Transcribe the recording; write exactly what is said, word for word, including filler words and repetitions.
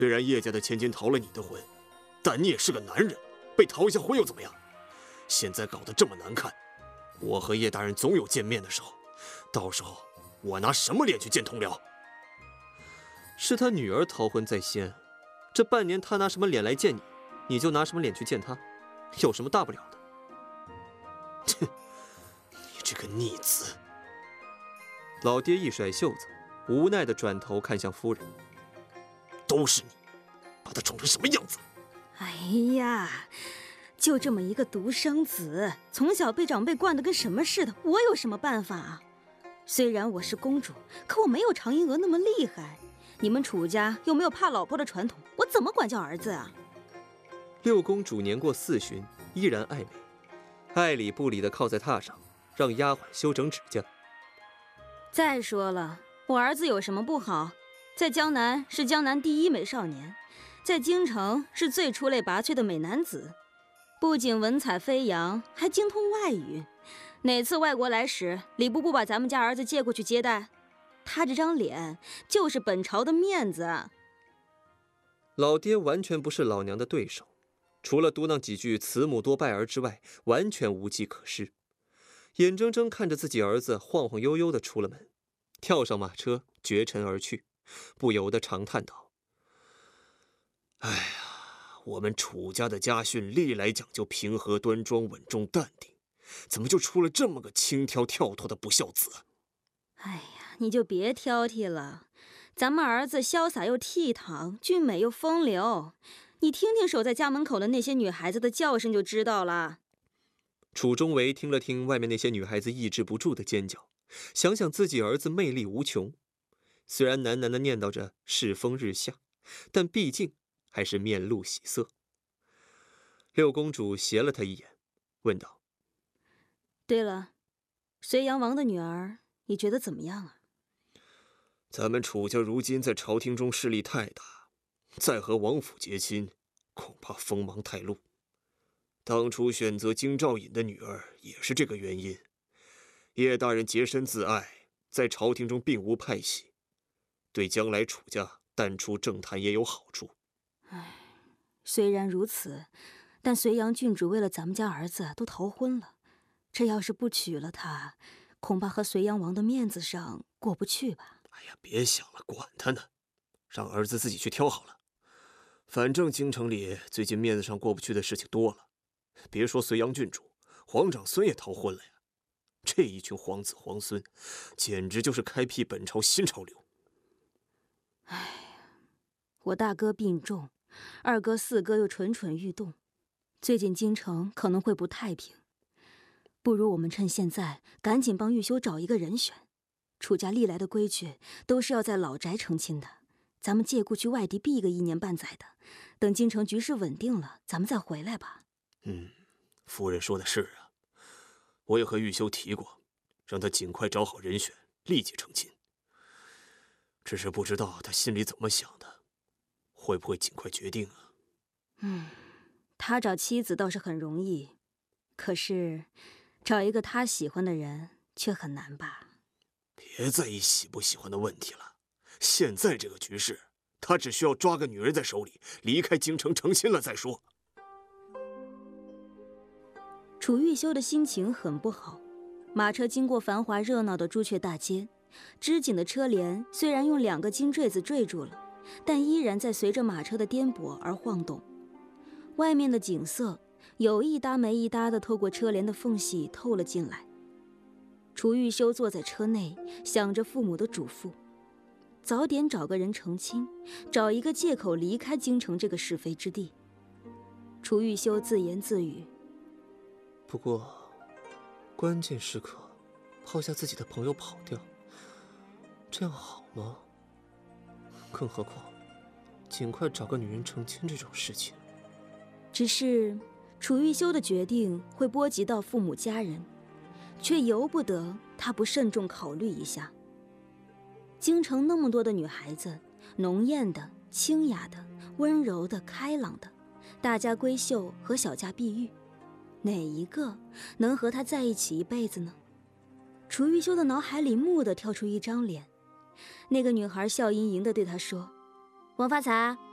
虽然叶家的千金逃了你的婚，但你也是个男人，被逃一下婚又怎么样？现在搞得这么难看，我和叶大人总有见面的时候，到时候我拿什么脸去见同僚？ 是他女儿逃婚在先，这半年他拿什么脸来见你，你就拿什么脸去见他，有什么大不了的？ 哼，你这个逆子！ 老爹一甩袖子，无奈地转头看向夫人。 都是你，把他宠成什么样子？ 哎呀，就这么一个独生子，从小被长辈惯得跟什么似的，我有什么办法啊？虽然我是公主，可我没有常银娥那么厉害。你们楚家又没有怕老婆的传统，我怎么管教儿子啊？ 六公主年过四旬，依然爱美，爱理不理地靠在榻上，让丫鬟修整指甲。 再说了，我儿子有什么不好？在江南是江南第一美少年，在京城是最出类拔萃的美男子，不仅文采飞扬，还精通外语。哪次外国来使，礼部不把咱们家儿子接过去接待？他这张脸就是本朝的面子。 老爹完全不是老娘的对手，除了嘟囔几句慈母多败儿之外，完全无计可施。眼睁睁看着自己儿子晃晃悠悠地出了门，跳上马车绝尘而去，不由得长叹道： 哎呀，我们楚家的家训历来讲究平和端庄、稳重淡定，怎么就出了这么个轻佻跳脱的不孝子啊？ 哎呀，你就别挑剔了，咱们儿子潇洒又倜傥，俊美又风流，你听听守在家门口的那些女孩子的叫声就知道了。 楚中维听了听外面那些女孩子抑制不住的尖叫，想想自己儿子魅力无穷，虽然喃喃地念叨着世风日下，但毕竟还是面露喜色。六公主斜了他一眼，问道： 对了，隋阳王的女儿你觉得怎么样啊？ 咱们楚家如今在朝廷中势力太大，再和王府结亲，恐怕锋芒太露。当初选择京兆尹的女儿也是这个原因。叶大人洁身自爱，在朝廷中并无派系，对将来楚家淡出政坛也有好处。 唉，虽然如此，但隋阳郡主为了咱们家儿子都逃婚了，这要是不娶了她，恐怕和隋阳王的面子上过不去吧。 哎呀，别想了，管他呢，让儿子自己去挑好了。反正京城里最近面子上过不去的事情多了，别说隋阳郡主，皇长孙也逃婚了呀。这一群皇子皇孙，简直就是开辟本朝新潮流。 哎呀，我大哥病重，二哥四哥又蠢蠢欲动，最近京城可能会不太平。不如我们趁现在赶紧帮玉修找一个人选。楚家历来的规矩都是要在老宅成亲的，咱们借故去外地避个一年半载的，等京城局势稳定了，咱们再回来吧。 嗯，夫人说的是啊。我也和玉修提过，让他尽快找好人选，立即成亲。只是不知道他心里怎么想的，会不会尽快决定啊？ 嗯，他找妻子倒是很容易，可是找一个他喜欢的人却很难吧？ 别在意喜不喜欢的问题了，现在这个局势，他只需要抓个女人在手里，离开京城成亲了再说。 楚玉修的心情很不好，马车经过繁华热闹的朱雀大街，织锦的车帘虽然用两个金坠子坠住了，但依然在随着马车的颠簸而晃动。外面的景色有一搭没一搭的透过车帘的缝隙透了进来。楚玉修坐在车内，想着父母的嘱咐，早点找个人成亲，找一个借口离开京城这个是非之地。楚玉修自言自语， 不过，关键时刻抛下自己的朋友跑掉，这样好吗？更何况，尽快找个女人成亲这种事情， 只是楚玉修的决定会波及到父母家人，却由不得他不慎重考虑一下。京城那么多的女孩子，浓艳的、清雅的、温柔的、开朗的，大家闺秀和小家碧玉，哪一个能和他在一起一辈子呢？楚玉修的脑海里蓦地跳出一张脸，那个女孩笑盈盈地对他说：王发财，